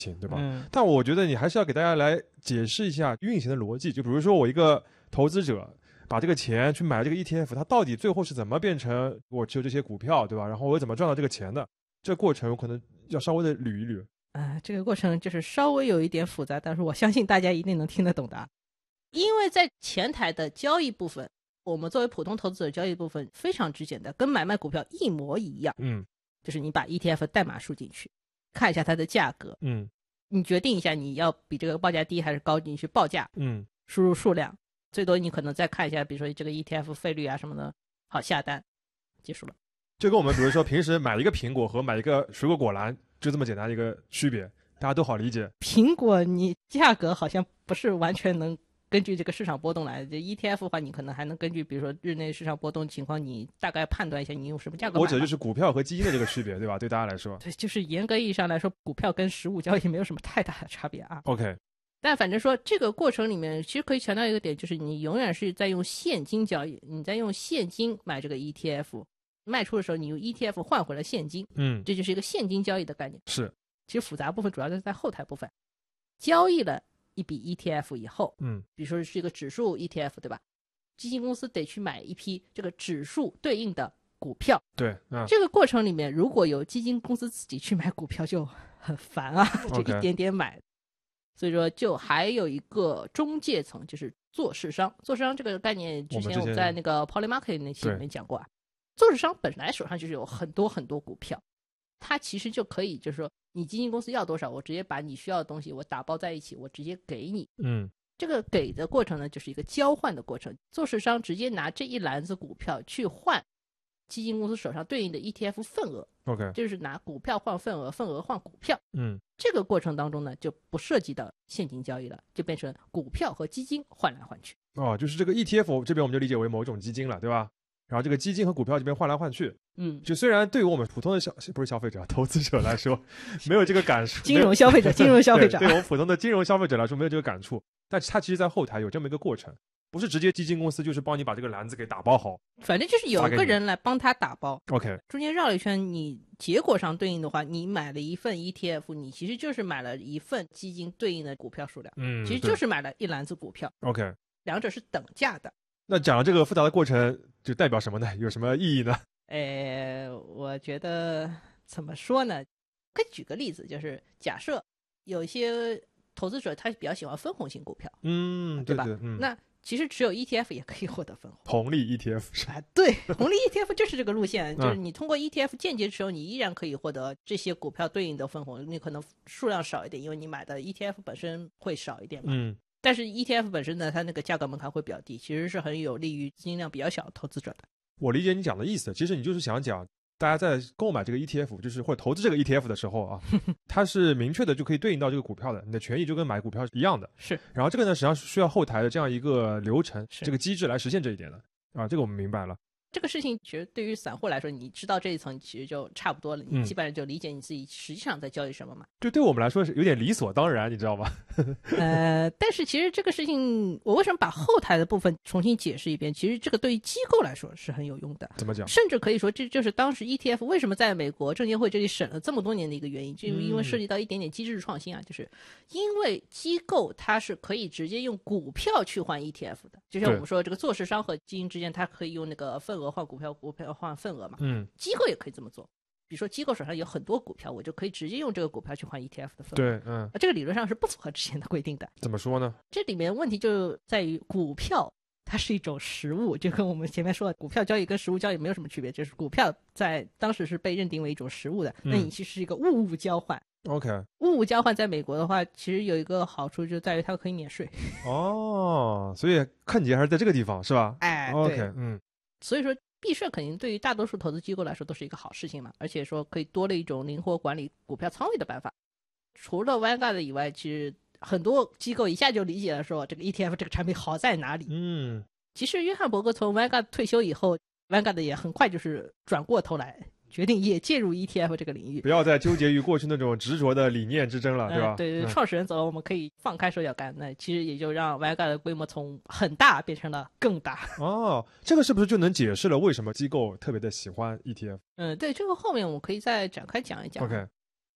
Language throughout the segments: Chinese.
情，对吧？但我觉得你还是要给大家来解释一下运行的逻辑。就比如说我一个投资者把这个钱去买这个 ETF， 它到底最后是怎么变成我持有这些股票，对吧？然后我怎么赚到这个钱的？这个过程我可能要稍微的捋一捋。 这个过程就是稍微有一点复杂，但是我相信大家一定能听得懂的。因为在前台的交易部分，我们作为普通投资者交易部分非常之简单，跟买卖股票一模一样。就是你把 ETF 代码输进去，看一下它的价格，你决定一下你要比这个报价低还是高，你去报价，输入数量，最多你可能再看一下，比如说这个 ETF 费率啊什么的，好下单，结束了。 就跟我们比如说平时买一个苹果和买一个水果果篮就这么简单一个区别，大家都好理解。 苹果你价格好像不是完全能根据这个市场波动来的， ETF 的话你可能还能根据比如说日内市场波动情况，你大概判断一下你用什么价格买。 我指的就是股票和基金的这个区别，对吧？对大家来说， 对，就是严格意义上来说，股票跟实物交易没有什么太大的差别啊。 OK， 但反正说这个过程里面，其实可以强调一个点，就是你永远是在用现金交易，你在用现金买这个 ETF， 卖出的时候你用 ETF 换回了现金，这就是一个现金交易的概念。 是， 其实复杂部分主要是在后台部分，交易了一笔 ETF 以后，比如说是一个指数 ETF， 对吧？基金公司得去买一批这个指数对应的股票。 对， 这个过程里面如果有基金公司自己去买股票就很烦啊，就一点点买。所以说就还有一个中介层，就是做市商。做市商这个概念之前我们在那个 Polymarket 那期里面讲过啊。做市商本来手上就是有很多很多股票，他其实就可以就是说你基金公司要多少，我直接把你需要的东西我打包在一起，我直接给你。这个给的过程呢就是一个交换的过程，做市商直接拿这一篮子股票去换基金公司手上对应的 ETF 份额。 OK， 就是拿股票换份额，份额换股票。这个过程当中呢就不涉及到现金交易了，就变成股票和基金换来换去。 就是这个 ETF 这边我们就理解为某种基金了，对吧？然后这个基金和股票这边换来换去，就虽然对于我们普通的不是消费者，投资者来说没有这个感触， 金融消费者对我们普通的金融消费者来说没有这个感触，但它其实在后台有这么一个过程，不是直接基金公司就是帮你把这个篮子给打包好， 反正就是有个人来帮他打包。 OK， 中间绕了一圈，你结果上对应的话，你买了一份 ETF， 你其实就是买了一份基金对应的股票数量，其实就是买了一篮子股票。 OK， 两者是等价的。 那讲了这个复杂的过程就代表什么呢？有什么意义呢？ 我觉得怎么说呢，可以举个例子，就是假设有一些投资者他比较喜欢分红型股票，对吧？那其实持有 ETF 也可以获得分红， 红利 ETF 是吧？ 对，红利 ETF 就是这个路线，就是你通过 ETF 间接持有，你依然可以获得这些股票对应的分红，你可能数量少一点，因为你买的 ETF 本身会少一点嘛。但是 ETF 本身呢，它那个价格门槛会比较低，其实是很有利于资金量比较小的投资者的。 我理解你讲的意思，其实你就是想讲大家在购买这个 ETF 就是或者投资这个 ETF 的时候啊，它是明确的就可以对应到这个股票的，你的权益就跟买股票是一样的。 是， 然后这个呢实际上是需要后台的这样一个流程，这个机制来实现这一点的啊，这个我们明白了。 这个事情其实对于散户来说，你知道这一层其实就差不多了，你基本上就理解你自己实际上在交易什么嘛。 就对我们来说是有点理所当然，你知道吗？ 但是其实这个事情，我为什么把后台的部分重新解释一遍？其实这个对于机构来说是很有用的。 怎么讲？ 甚至可以说这就是当时 ETF 为什么在美国证监会这里审了这么多年的一个原因，就因为涉及到一点点机制创新啊，就是因为机构它是可以直接用股票去换 ETF 的，就像我们说这个做市商和基金之间，它可以用那个份额换股票，股票换份额嘛。机构也可以这么做。比如说机构手上有很多股票，我就可以直接用这个股票去换 ETF 的份额。 对， 这个理论上是不符合之前的规定的。 怎么说呢？ 这里面问题就在于股票它是一种实物，就跟我们前面说的股票交易跟实物交易没有什么区别，就是股票在当时是被认定为一种实物的，那你其实是一个物交换。 OK， 物交换在美国的话，其实有一个好处就在于它可以免税。 所以坑节还是在这个地方是吧？OK， 所以说避税肯定对于大多数投资机构来说都是一个好事情嘛，而且说可以多了一种灵活管理股票仓位的办法。除了 Vanguard 以外，其实很多机构一下就理解了说这个 ETF 这个产品好在哪里。其实约翰伯格从 Vanguard 退休以后， Vanguard 也很快就是转过头来决定也介入 ETF 这个领域， 不要再纠结于过去那种执着的理念之争了，对吧？ 对，创始人走了，我们可以放开手脚干，那其实也就让 Vanguard 的规模从很大变成了更大。 这个是不是就能解释了为什么机构特别的喜欢 ETF？ 对，这个后面我们可以再展开讲一讲。 OK，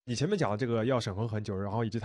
你前面讲的这个要审核很久，然后以及